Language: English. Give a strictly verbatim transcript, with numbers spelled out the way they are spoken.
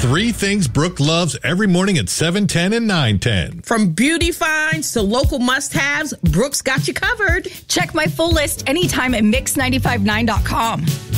Three things Brooke loves every morning at seven ten and nine ten. From beauty finds to local must-haves, Brooke's got you covered. Check my full list anytime at mix nine five nine dot com.